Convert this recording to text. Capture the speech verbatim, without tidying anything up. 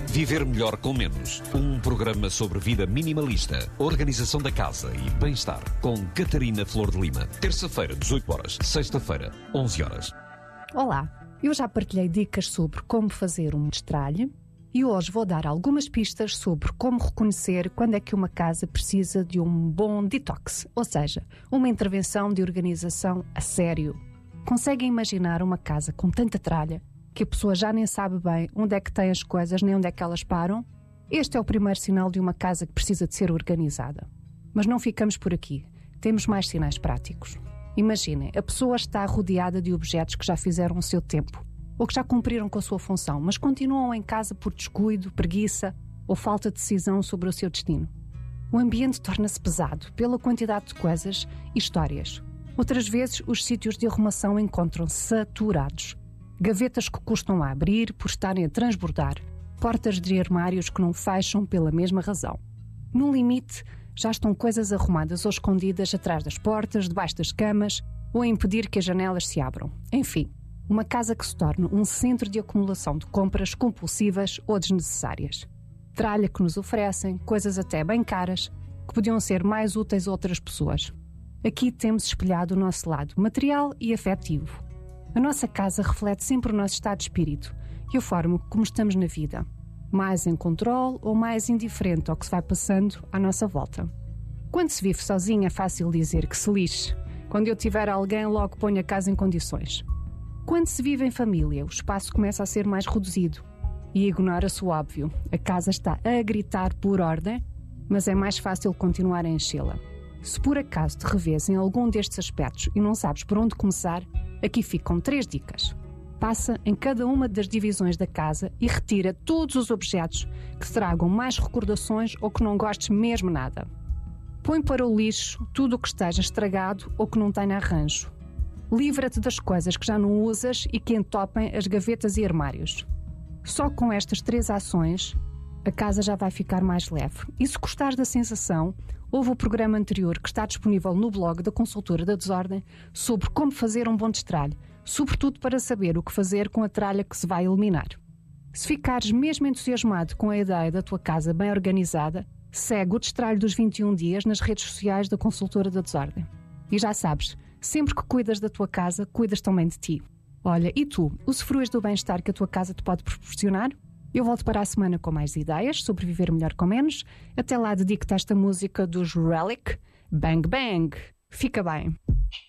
Viver melhor com menos. Um programa sobre vida minimalista, organização da casa e bem-estar. Com Catarina Flor de Lima. Terça-feira, dezoito horas. Sexta-feira, onze horas. Olá, eu já partilhei dicas sobre como fazer um destralhe e hoje vou dar algumas pistas sobre como reconhecer quando é que uma casa precisa de um bom detox, ou seja, uma intervenção de organização a sério. Conseguem imaginar uma casa com tanta tralha que a pessoa já nem sabe bem onde é que tem as coisas nem onde é que elas param? Este é o primeiro sinal de uma casa que precisa de ser organizada. Mas não ficamos por aqui. Temos mais sinais práticos. Imaginem, a pessoa está rodeada de objetos que já fizeram o seu tempo ou que já cumpriram com a sua função, mas continuam em casa por descuido, preguiça ou falta de decisão sobre o seu destino. O ambiente torna-se pesado pela quantidade de coisas e histórias. Outras vezes, os sítios de arrumação encontram-se saturados. Gavetas que custam a abrir por estarem a transbordar, portas de armários que não fecham pela mesma razão. No limite, já estão coisas arrumadas ou escondidas atrás das portas, debaixo das camas ou a impedir que as janelas se abram. Enfim, uma casa que se torna um centro de acumulação de compras compulsivas ou desnecessárias. Tralha que nos oferecem, coisas até bem caras, que podiam ser mais úteis a outras pessoas. Aqui temos espelhado o nosso lado material e afetivo. A nossa casa reflete sempre o nosso estado de espírito e a forma como estamos na vida, mais em controle ou mais indiferente ao que se vai passando à nossa volta. Quando se vive sozinho é fácil dizer que se lixe. Quando eu tiver alguém, logo ponho a casa em condições. Quando se vive em família, o espaço começa a ser mais reduzido e ignora-se o óbvio. A casa está a gritar por ordem, mas é mais fácil continuar a enchê-la. Se por acaso te revês em algum destes aspectos e não sabes por onde começar, aqui ficam três dicas. Passa em cada uma das divisões da casa e retira todos os objetos que te tragam mais recordações ou que não gostes mesmo nada. Põe para o lixo tudo o que esteja estragado ou que não tenha arranjo. Livra-te das coisas que já não usas e que entopem as gavetas e armários. Só com estas três ações, a casa já vai ficar mais leve. E se gostares da sensação, houve o programa anterior que está disponível no blog da Consultora da Desordem sobre como fazer um bom destralhe, sobretudo para saber o que fazer com a tralha que se vai eliminar. Se ficares mesmo entusiasmado com a ideia da tua casa bem organizada, segue o Destralhe dos vinte e um dias nas redes sociais da Consultora da Desordem. E já sabes, sempre que cuidas da tua casa, cuidas também de ti. Olha, e tu, usufruis do bem-estar que a tua casa te pode proporcionar? Eu volto para a semana com mais ideias sobre viver melhor com menos. Até lá dedico-te a esta música dos Relic, Bang Bang. Fica bem.